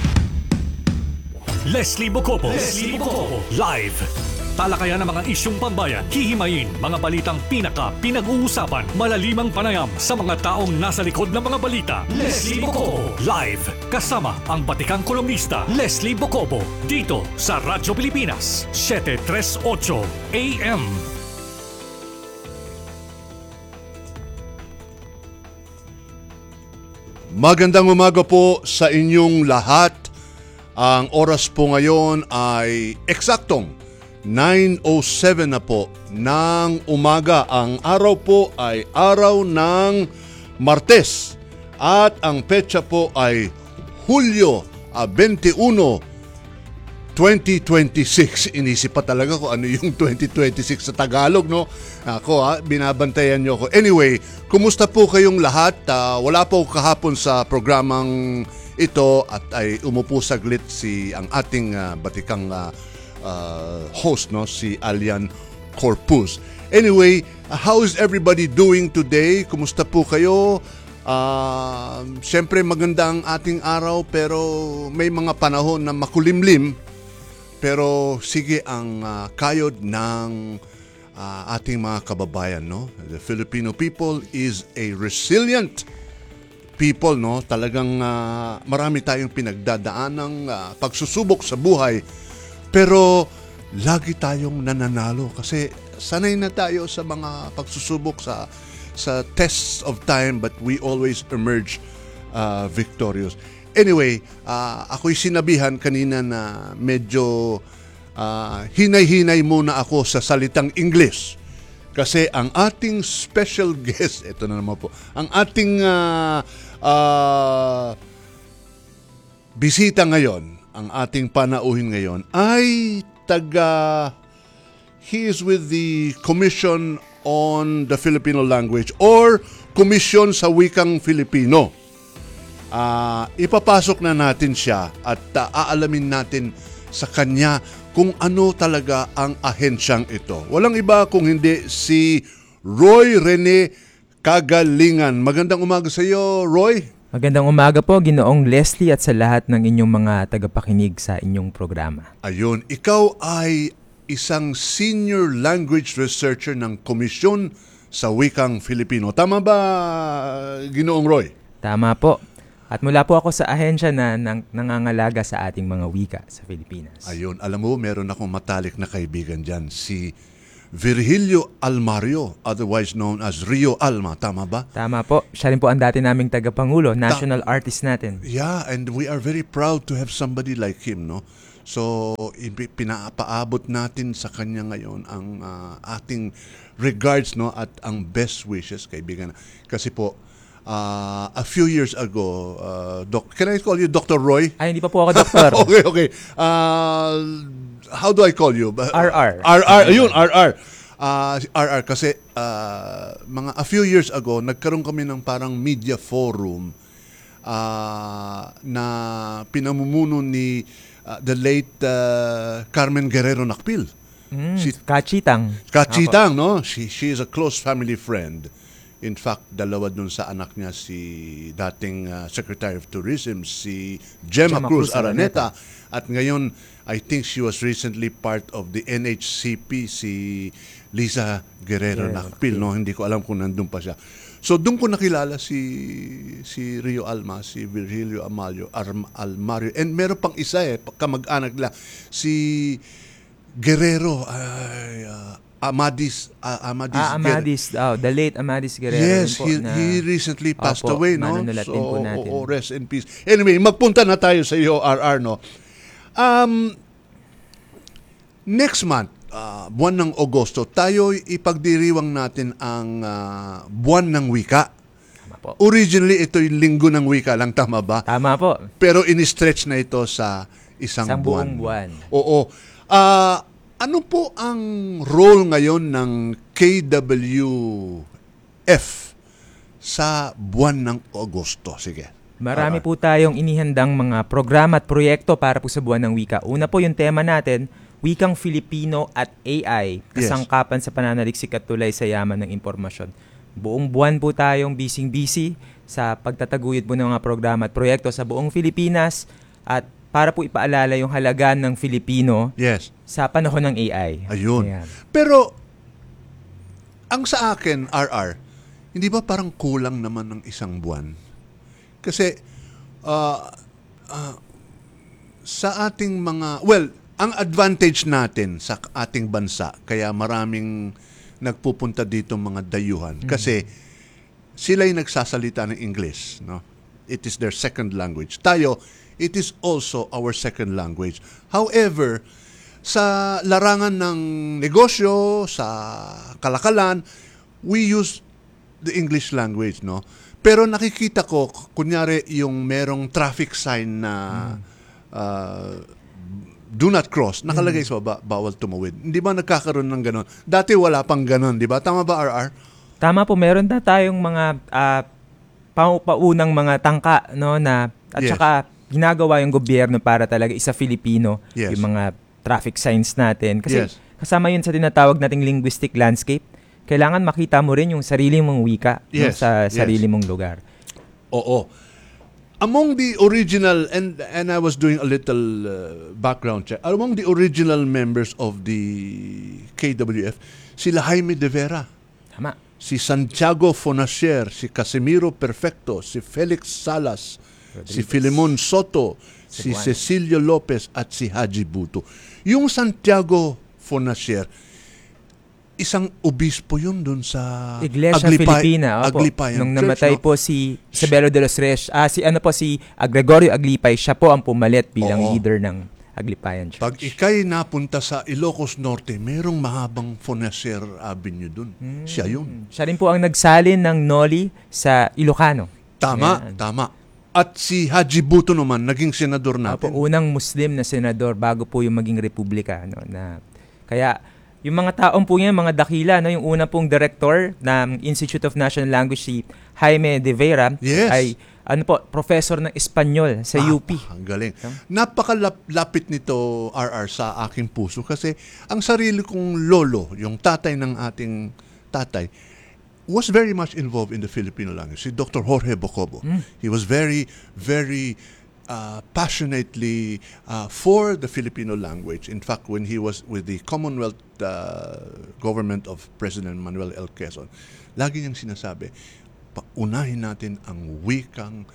Leslie Bocopo. Live. Talakayan ng mga isyong pambayan, hihimayin mga balitang pinag-uusapan, malalimang panayam sa mga taong nasa likod ng mga balita. Leslie Bocopo. Live. Kasama ang batikang kolumnista Leslie Bocopo. Dito sa Radyo Pilipinas, 738 AM. Magandang umaga po sa inyong lahat. Ang oras po ngayon ay eksaktong 9:07 na po ng umaga. Ang araw po ay araw ng Martes at ang petsa po ay Hulyo 21, 2026. Inisip pa talaga ko ano yung 2026 sa Tagalog, no? Ako binabantayan nyo ako. Anyway, kumusta po kayong lahat? Wala po kahapon sa programang ito at ay umupo saglit ang ating batikang host, no, si Alian Corpus. Anyway, how is everybody doing today? Kumusta po kayo? Siyempre maganda ang ating araw pero may mga panahon na makulimlim. Pero sige ang kayod ng ating mga kababayan, no? The Filipino people is a resilient people, no? Talagang marami tayong pinagdadaanang pagsusubok sa buhay. Pero lagi tayong nananalo kasi sanay na tayo sa mga pagsusubok sa tests of time, but we always emerge victorious. Anyway, ako'y sinabihan kanina na medyo hinay-hinay muna ako sa salitang English. Kasi ang ating special guest, ito na naman po, ang ating bisita ngayon, ang ating panauhin ngayon ay he is with the Commission on the Filipino Language or Commission sa Wikang Filipino. Ipapasok na natin siya at aalamin natin sa kanya kung ano talaga ang ahensyang ito. Walang iba kung hindi si Roy Rene Cagalingan. Magandang umaga sa iyo, Roy. Magandang umaga po, Ginoong Leslie, at sa lahat ng inyong mga tagapakinig sa inyong programa. Ayun, ikaw ay isang senior language researcher ng Komisyon sa Wikang Filipino. Tama ba, Ginoong Roy? Tama po. At mula po ako sa ahensya na nangangalaga sa ating mga wika sa Pilipinas. Ayun, alam mo, meron akong matalik na kaibigan dyan, si Virgilio Almario, otherwise known as Rio Alma. Tama ba? Tama po. Siya rin po ang dati naming tagapangulo, national artist natin. Yeah, and we are very proud to have somebody like him, no? So, pinapaabot natin sa kanya ngayon ang ating regards, no, at ang best wishes, kaibigan. Kasi po, a few years ago, can I call you Dr. Roy? Ay, hindi pa po ako doktor. Okay. How do I call you? RR. RR. Ayun, RR. RR kasi a few years ago, nagkaroon kami ng parang media forum na pinamumuno ni the late Carmen Guerrero Nakpil. Kachitang, no? She is a close family friend. In fact, dalawa dun sa anak niya, si dating Secretary of Tourism, si Gemma Cruz Araneta. At ngayon, I think she was recently part of the NHCP, si Liza Guerrero Nakpil. No? Hindi ko alam kung nandun pa siya. So, doon ko nakilala si Rio Alma, si Virgilio Almario. And meron pang isa kamag-anak nila, si Guerrero, Amadis the late Amadis Guerrero. Yes, po, he recently passed away, no? Manunulat din po natin. Rest in peace. Anyway, magpunta na tayo sa iyo, RR, no? Next month, buwan ng Agosto, tayo ipagdiriwang natin ang buwan ng wika. Tama po. Originally, ito yung linggo ng wika lang, tama ba? Tama po. Pero in-stretch na ito sa isang buong buwan. Oo. Ano po ang role ngayon ng KWF sa buwan ng Agosto? Sige. Marami po tayong inihandang mga programa at proyekto para po sa buwan ng wika. Una po yung tema natin, Wikang Filipino at AI, kasangkapan sa pananaliksik at tulay sa yaman ng impormasyon. Buong buwan po tayong busy sa pagtataguyod po ng mga programa at proyekto sa buong Pilipinas at para po ipaalala yung halagaan ng Filipino sa panahon ng AI. Ayun. Ayan. Pero, ang sa akin, RR, hindi ba parang kulang naman ng isang buwan? Kasi, sa ating mga, ang advantage natin sa ating bansa, kaya maraming nagpupunta dito mga dayuhan, kasi sila'y nagsasalita ng English, no? It is their second language. Tayo, it is also our second language. However, sa larangan ng negosyo, sa kalakalan, we use the English language, no? Pero nakikita ko, kunyari, yung merong traffic sign na do not cross, nakalagay sa baba, bawal tumawid. Hindi ba nagkakaroon ng ganon? Dati wala pang ganon, di ba? Tama ba, RR? Tama po, meron na tayong mga paunang mga tangka, no, na at saka ginagawa yung gobyerno para talaga isa Filipino yung mga traffic signs natin. Kasi kasama yun sa tinatawag nating linguistic landscape. Kailangan makita mo rin yung sarili mong wika sa sarili mong lugar. Oo. Among the original, and I was doing a little background check, among the original members of the KWF, sila Jaime de Vera. Tama. Si Santiago Fonacier, si Casimiro Perfecto, si Felix Salas, si Filemon Soto, si Cecilio Lopez at si Haji Buto. Yung Santiago Fonacier, isang obispo yun dun sa Iglesia Filipina. Aglipayan Nung Church, namatay po si Isabelo de los Reyes, si Gregorio Aglipay, siya po ang pumalit bilang leader ng Aglipayan Church. Pag ikay napunta sa Ilocos Norte, merong mahabang Fonacier Avenue dun. Siya yun. Siya rin po ang nagsalin ng Noli sa Ilocano. Tama. At si Haji Buto naman, naging senador natin. Unang Muslim na senador bago po yung maging republika. No, kaya yung mga taong po yan, mga dakila, no, yung una pong director ng Institute of National Language, si Jaime de Vera, ay professor ng Espanyol sa UP. Ang galing. Napakalapit nito, RR, sa aking puso kasi ang sarili kong lolo, yung tatay ng ating tatay, was very much involved in the Filipino language. Si Dr. Jorge Bocobo. He was very, very passionately for the Filipino language. In fact, when he was with the Commonwealth government of President Manuel L. Quezon, lagi niyang sinasabi, unahin natin ang wikang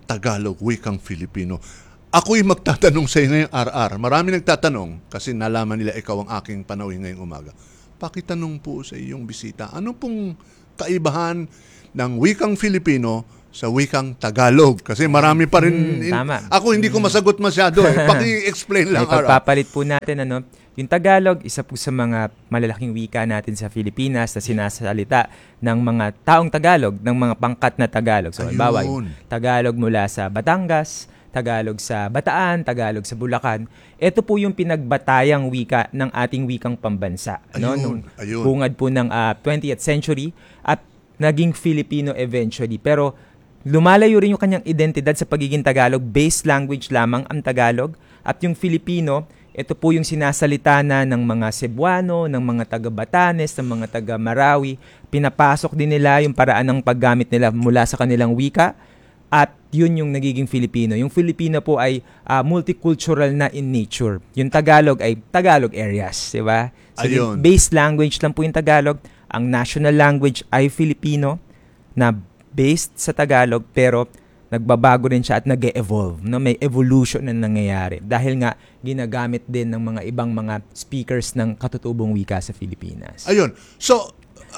Tagalog, wikang Filipino. Ako'y magtatanong sa iyo ngayong RR. Marami nagtatanong kasi nalaman nila ikaw ang aking panauhin ngayong umaga. Pakitanong po sa iyong bisita, ano pong kaibahan ng wikang Filipino sa wikang Tagalog? Kasi marami pa rin. Tama. Ako hindi ko masagot masyado. Paki-explain lang. May pagpapalit po natin, yung Tagalog, isa po sa mga malalaking wika natin sa Pilipinas na sinasalita ng mga taong Tagalog, ng mga pangkat na Tagalog. So, halimbawa, yung Tagalog mula sa Batangas, Tagalog sa Bataan, Tagalog sa Bulacan. Ito po yung pinagbatayang wika ng ating wikang pambansa. Nung bungad po ng 20th century at naging Filipino eventually. Pero lumalayo rin yung kanyang identidad sa pagiging Tagalog. Base language lamang ang Tagalog. At yung Filipino, ito po yung sinasalita na ng mga Cebuano, ng mga taga-Batanes, ng mga taga-Marawi. Pinapasok din nila yung paraan ng paggamit nila mula sa kanilang wika. At yun yung nagiging Filipino. Yung Filipino po ay multicultural na in nature. Yung Tagalog ay Tagalog areas, di ba? So, base language lang po yung Tagalog. Ang national language ay Filipino na based sa Tagalog pero nagbabago rin siya at nag-e-evolve. May evolution na nangyayari dahil nga ginagamit din ng mga ibang mga speakers ng katutubong wika sa Pilipinas. Ayun. So,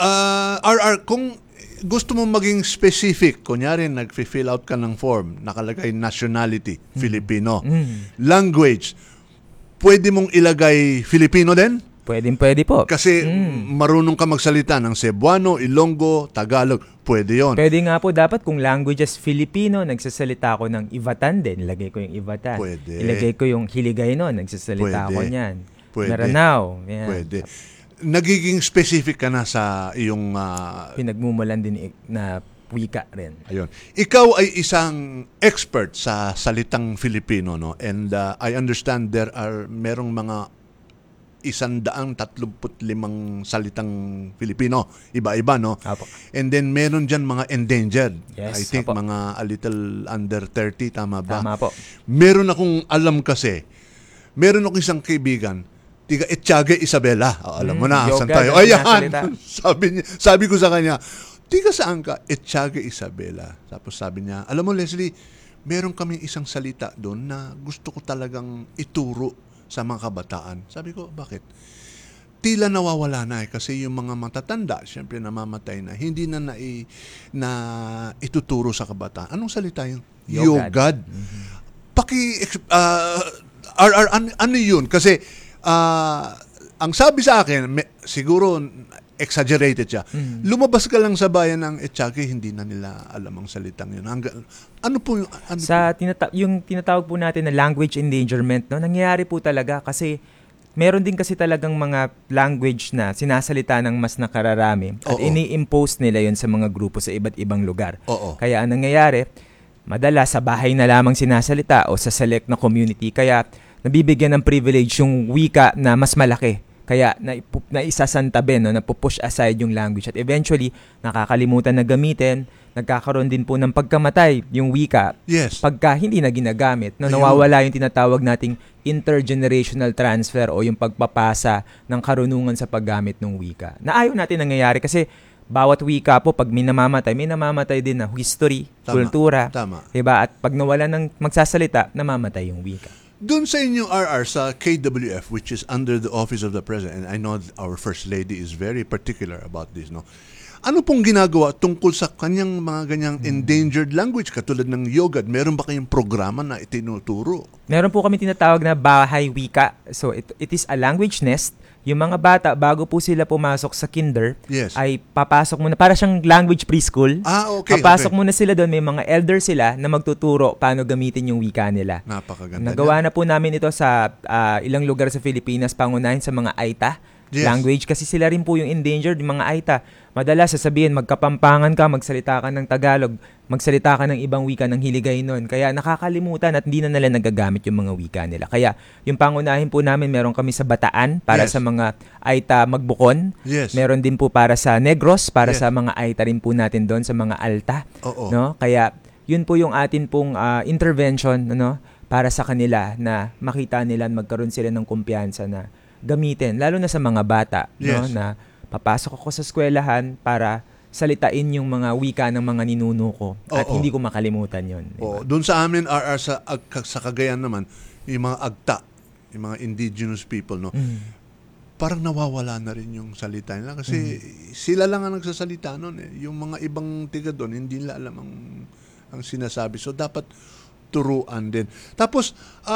RR, kung gusto mo maging specific, kunyari nag-fill out ka ng form, nakalagay nationality, Filipino. Language, pwede mong ilagay Filipino din? Pwede po. Kasi marunong ka magsalita ng Cebuano, Ilonggo, Tagalog. Pwede yon. Pwede nga po dapat kung languages Filipino, nagsasalita ako ng Ivatan din. Ilagay ko yung Ivatan. Pwede. Ilagay ko yung Hiligayno, nagsasalita ako niyan. Pwede. Maranao. Yan. Pwede. Nagiging specific ka na sa iyong pinagmumulan din na wika rin. Ayun. Ikaw ay isang expert sa salitang Filipino, no? And I understand merong mga 135 salitang Filipino, iba-iba, no? Apo. And then meron dyan mga endangered. Yes, I think apo. mga a little under 30, tama ba? Tama po. Meron akong alam kasi, meron akong isang kaibigan, tiga Etchage Isabela. Alam mo na, asan tayo? Ayan! sabi ko sa kanya, tiga saan ka? Etchage Isabela. Tapos sabi niya, alam mo Leslie, meron kami isang salita doon na gusto ko talagang ituro sa mga kabataan. Sabi ko, bakit? Tila nawawala na kasi yung mga matatanda, syempre namamatay na, hindi na ituturo sa kabataan. Anong salita yun? Yogad. Ano yun? Kasi, ang sabi sa akin, siguro exaggerated siya. Lumabas ka lang sa bayan ng Etchage, hindi na nila alam ang salitang yun. Ano po yung... yung tinatawag po natin na language endangerment, no? Nangyayari po talaga kasi meron din kasi talagang mga language na sinasalita ng mas nakararami at ini-impose nila yun sa mga grupo sa iba't ibang lugar. Kaya ang nangyayari, madalas sa bahay na lamang sinasalita o sa select na community. Kaya nabibigyan ng privilege yung wika na mas malaki. Kaya naisasantabi, no, napupush aside yung language at eventually nakakalimutan na gamitin, nagkakaroon din po ng pagkamatay yung wika pagka hindi na ginagamit. No, nawawala yung tinatawag nating intergenerational transfer o yung pagpapasa ng karunungan sa paggamit ng wika. Na ayaw natin nangyayari kasi bawat wika po, pag may namamatay din na history, kultura. Diba? At pag nawala ng magsasalita, namamatay yung wika. Doon sa inyong RR sa KWF, which is under the Office of the President, and I know our First Lady is very particular about this, no? Ano pong ginagawa tungkol sa kanyang mga ganyang endangered language katulad ng Yogad? Meron ba kayong programa na itinuturo? Meron po kami tinatawag na Bahay Wika. So it is a language nest. Yung mga bata, bago po sila pumasok sa kinder, ay papasok muna, para siyang language preschool. Papasok muna sila doon, may mga elder sila na magtuturo paano gamitin yung wika nila. Napakaganda. Nagawa na po namin ito sa ilang lugar sa Pilipinas, pangunahin sa mga Aita language, kasi sila rin po yung endangered, yung mga Aita. Madalas sasabihin, magkapampangan ka, magsalita ka ng Tagalog, magsalita ka ng ibang wika ng Hiligaynon. Kaya nakakalimutan at hindi na nila nagagamit yung mga wika nila. Kaya yung pangunahin po namin, meron kami sa Bataan para sa mga Aita Magbukon. Meron din po para sa Negros, para sa mga Aita rin po natin doon, sa mga Alta. No? Kaya yun po yung atin pong intervention, no? Para sa kanila na makita nila, magkaroon sila ng kumpiyansa na gamitin, lalo na sa mga bata, no? Na papasok ako sa eskwelahan para salitain yung mga wika ng mga ninuno ko at Oo. hindi ko makalimutan yun. Oh, doon sa amin RR sa Cagayan naman, yung mga agta, yung mga indigenous people, no. Parang nawawala na rin yung salita nila kasi sila lang ang nagsasalita noon eh. Yung mga ibang tiga doon hindi nila alam ang sinasabi. So dapat turuan din. Tapos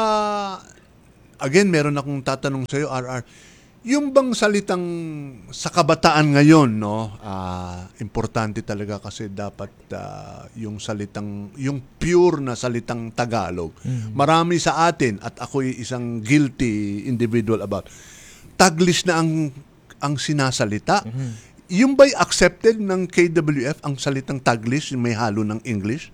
again, meron akong tatanong sa iyo, RR. Yung bang salitang sa kabataan ngayon, no, importante talaga kasi dapat yung salitang, yung pure na salitang Tagalog. Marami sa atin, at ako'y isang guilty individual about, Taglish na ang sinasalita. Yung ba'y accepted ng KWF ang salitang Taglish, yung may halo ng English?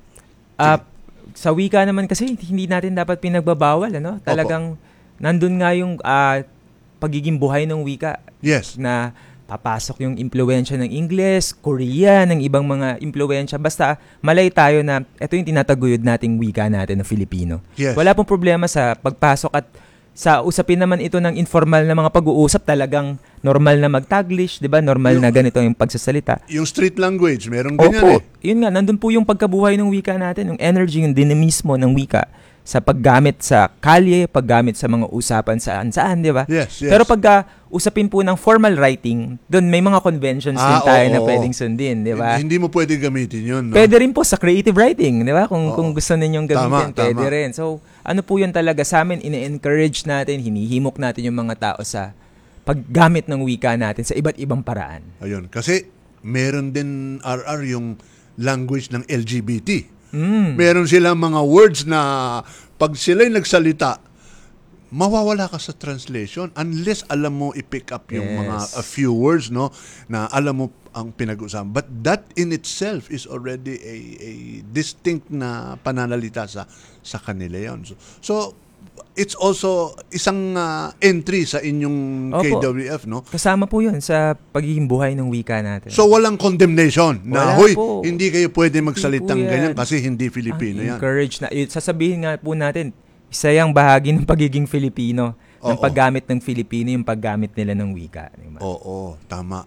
Sa wika naman kasi, hindi natin dapat pinagbabawal, ano? Talagang nandun nga yung pagiging buhay ng wika. Yes. Na papasok yung impluwensya ng Ingles, Korea, ng ibang mga impluwensya. Basta malay tayo na ito yung tinataguyod nating wika natin na Filipino. Yes. Wala pong problema sa pagpasok at sa usapin naman ito ng informal na mga pag-uusap, talagang normal na mag-Taglish, di ba? Normal na ganito yung pagsasalita. Yung street language, merong ganyan Yun nga, nandun po yung pagkabuhay ng wika natin, yung energy, yung dinamismo ng wika sa paggamit sa kalye, paggamit sa mga usapan saan-saan, di ba? Yes. Pero pagka usapin po ng formal writing, doon may mga conventions din tayo na pwedeng sundin, di ba? Hindi mo pwede gamitin yun, no? Pwede rin po sa creative writing, di ba? Kung gusto ninyong gamitin, pwede tama. rin. So, ano po yun talaga sa amin, ine-encourage natin, hinihimok natin yung mga tao sa paggamit ng wika natin sa iba't ibang paraan. Ayun, kasi meron din RR yung language ng LGBT. Meron silang mga words na pag sila'y nagsalita, mawawala ka sa translation unless alam mo i-pick up yung mga a few words, no, na alam mo ang pinag-usapan. But that in itself is already a distinct na pananalita sa kanila yon. So it's also isang entry sa inyong KWF, no? Kasama po yun sa pagiging buhay ng wika natin. So walang condemnation na, Wala po. hindi kayo pwede magsalitang Hindi po ganyan yan. kasi hindi Filipino yan. Encourage na. Sasabihin nga po natin, isa yung bahagi ng pagiging Filipino, ng paggamit ng Filipino, yung paggamit nila ng wika. Diba? Oo, tama.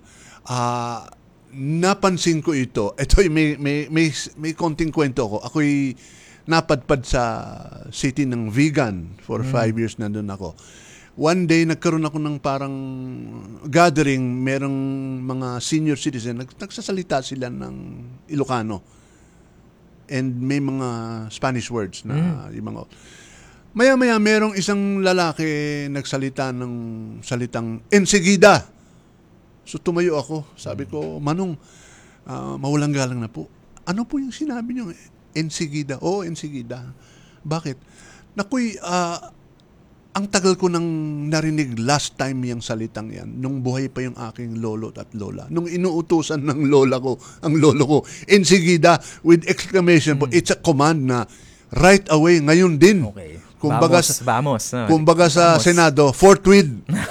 Napansin ko ito. Ito, may konting kwento ko. Ako'y napadpad sa city ng Vigan for 5 years na doon ako. One day, nagkaroon ako ng parang gathering, merong mga senior citizen, nagsasalita sila ng Ilocano. And may mga Spanish words na yung mga... Maya-maya, merong isang lalaki nagsalita ng salitang enseguida. So tumayo ako. Sabi ko, Manong, mawalang galang na po. Ano po yung sinabi niyo? Enseguida. Oo, enseguida. Bakit? Nakuy, ang tagal ko nang narinig last time yung salitang yan, nung buhay pa yung aking lolo at lola. Nung inuutusan ng lola ko, ang lolo ko, enseguida, with exclamation po, it's a command na right away, ngayon din. Okay. Kumbaga, vamos. Kumbaga sa Senado, forthwith.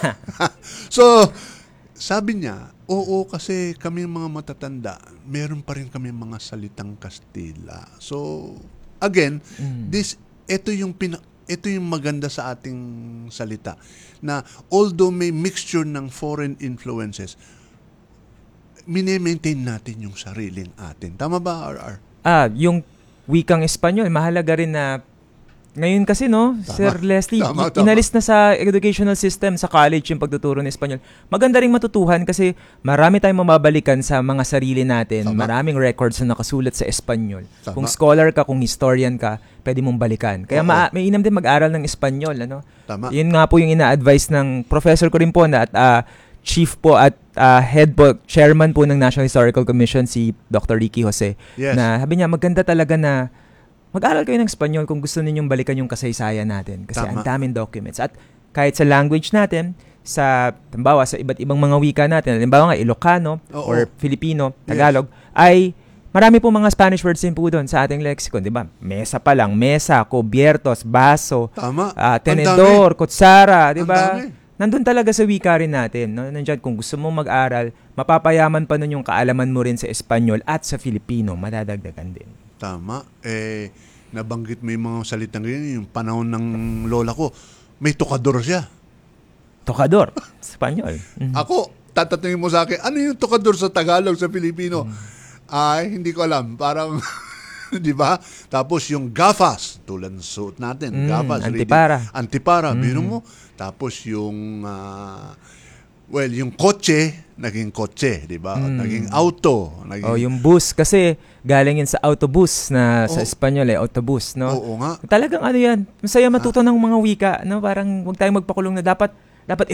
So, sabi niya, oo, kasi kami mga matatanda, meron pa rin kami mga salitang Kastila. So, again, ito yung maganda sa ating salita na although may mixture ng foreign influences, mini-maintain natin yung sariling atin. Tama ba, RR? Yung wikang Espanyol, mahalaga rin na ngayon kasi, no, Sir Leslie, inalis na sa educational system, sa college yung pagtuturo ng Espanyol. Maganda rin matutuhan kasi marami tayong mababalikan sa mga sarili natin. Maraming records na nakasulat sa Espanyol. Kung scholar ka, kung historian ka, pwede mong balikan. Kaya may inam din mag-aral ng Espanyol. Ano? Yun nga po yung ina-advise ng professor ko rin po na at chief po at head po, chairman po ng National Historical Commission, si Dr. Ricky Jose. Yes. Na sabi niya, maganda talaga na mag-aral kayo ng Espanyol kung gusto ninyong balikan yung kasaysayan natin. Kasi ang daming documents. At kahit sa language natin, halimbawa sa iba't ibang mga wika natin, halimbawa nga Ilocano or Filipino, Tagalog, ay marami po mga Spanish words din po doon sa ating lexicon. Diba? Mesa pa lang, mesa, cubiertos, baso, tenedor, kutsara, diba? Nandun talaga sa wika rin natin. No? Nandiyan, kung gusto mong mag-aral, mapapayaman pa nun yung kaalaman mo rin sa Espanyol at sa Filipino. Madadagdagan din. Tama. Nabanggit mo yung mga salitang ganyan, yung panahon ng lola ko, may tokador siya. Tokador? Espanyol? Ako, tatanungin mo sa akin, ano yung tukador sa Tagalog sa Filipino? Ay, hindi ko alam. Parang, di ba? Tapos yung gafas, tulad ng suot natin. Gafas. Antipara. Antipara, biro mo. Tapos yung, yung kotse, naging kotse, di ba? Naging auto. Yung bus, kasi galing yan sa autobus na sa Espanyol autobus, no? Oo nga. Talagang ano yan, masaya matuto ng mga wika, no? Parang huwag tayong magpakulong na dapat